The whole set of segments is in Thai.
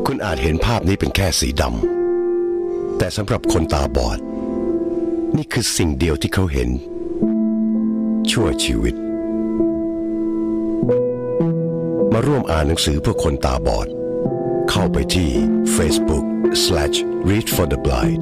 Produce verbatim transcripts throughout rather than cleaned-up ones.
คุณอาจเห็นภาพนี้เป็นแค่สีดำแต่สำหรับคนตาบอดนี่คือสิ่งเดียวที่เขาเห็นชั่วชีวิตมาร่วมอ่านหนังสือเพื่อคนตาบอดเข้าไปที่ Facebook slash read for the blind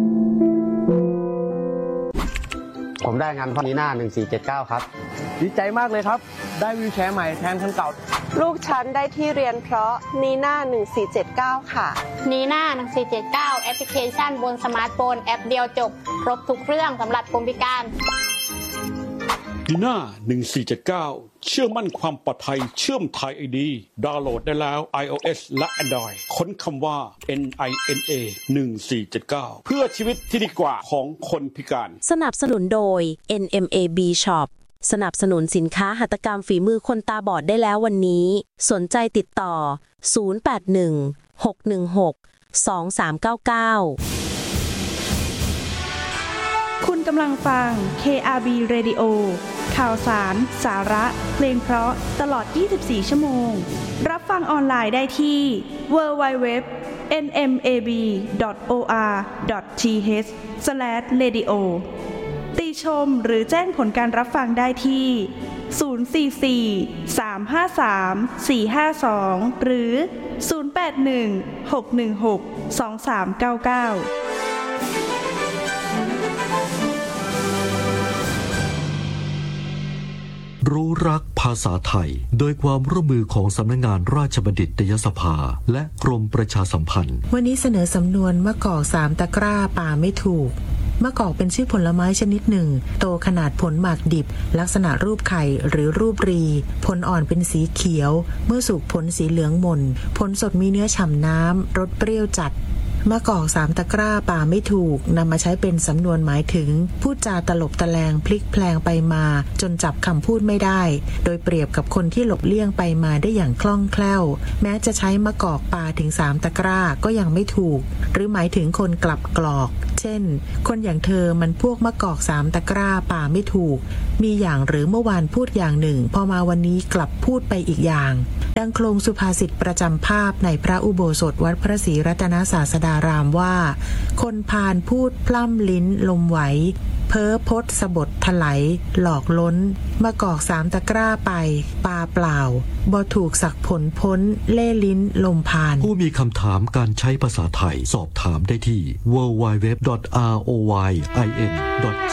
ผมได้งานพ่อนีน่าหนึ่งสี่เจ็ดเก้าครับดีใจมากเลยครับได้วีลแชร์ใหม่แทนคันเก่าลูกฉันได้ที่เรียนเพราะนีน่าหนึ่งสี่เจ็ดเก้าค่ะนีน่าหนึ่งสี่เจ็ดเก้าแอปพลิเคชันบนสมาร์ทโฟนแอปเดียวจบครบทุกเรื่องสำหรับคนพิการนีน่าหนึ่งสี่เจ็ดเก้าเชื่อมั่นความปลอดภัยเชื่อมไทย ไอ ดี ดาวน์โหลดได้แล้ว iOS และ Android ค้นคำว่า เอ็น ไอ เอ็น เอ หนึ่งสี่เจ็ดเก้า เพื่อชีวิตที่ดีกว่าของคนพิการสนับสนุนโดย เอ็น เอ็ม เอ บี Shop สนับสนุนสินค้าหัตถกรรมฝีมือคนตาบอดได้แล้ววันนี้สนใจติดต่อศูนย์ แปด หนึ่ง หก หนึ่ง หก สอง สาม เก้า เก้าคุณกำลังฟัง เค อาร์ บี Radio ข่าวสารสาระเพลงเพราะตลอดยี่สิบสี่ชั่วโมงรับฟังออนไลน์ได้ที่ ดับเบิลยู ดับเบิลยู ดับเบิลยู ดอท เอ็น เอ็ม เอ บี ดอท โอ อาร์ ดอท ที เอช สแลช เรดิโอ ติชมหรือแจ้งผลการรับฟังได้ที่ศูนย์ สี่ สี่ สาม ห้า สาม สี่ ห้า สองหรือศูนย์ แปด หนึ่ง หก หนึ่ง หก สอง สาม เก้า เก้ารู้รักภาษาไทยโดยความร่วมมือของสำนักงานราชบัณฑิตยสภาและกรมประชาสัมพันธ์วันนี้เสนอสำนวนมะกอกสามตะกร้าป่าไม่ถูกมะกอกเป็นชื่อผลไม้ชนิดหนึ่งโตขนาดผลหมากดิบลักษณะรูปไข่หรือรูปรีผลอ่อนเป็นสีเขียวเมื่อสุกผลสีเหลืองหม่นผลสดมีเนื้อฉ่ำน้ำรสเปรี้ยวจัดมะกอกสามตะกร้าป่าไม่ถูกนำมาใช้เป็นสำนวนหมายถึงพูดจาตลบตะแลงพลิกแพลงไปมาจนจับคำพูดไม่ได้โดยเปรียบกับคนที่หลบเลี่ยงไปมาได้อย่างคล่องแคล่วแม้จะใช้มะกอกป่าถึงสามตะกร้าก็ยังไม่ถูกหรือหมายถึงคนกลับกรอกเช่นคนอย่างเธอมันพวกมะกอกสามตะกร้าป่าไม่ถูกมีอย่างหรือเมื่อวานพูดอย่างหนึ่งพอมาวันนี้กลับพูดไปอีกอย่างดังโครงสุภาษิตประจำภาพในพระอุโบสถวัดพระศรีรัตนศาสดารามว่าคนพาลพูดพล่ำลิ้นลมไหวเพ้อพดสะบดถลายหลอกล้นมะกอกสามตะกร้าไปปาเปล่าบ่ถูกสักผลพ้นเล่ลิ้นลมพานผู้มีคำถามการใช้ภาษาไทยสอบถามได้ที่ ดับเบิลยู ดับเบิลยู ดับเบิลยู ดอท อาร์ โอ วาย ไอ เอ็น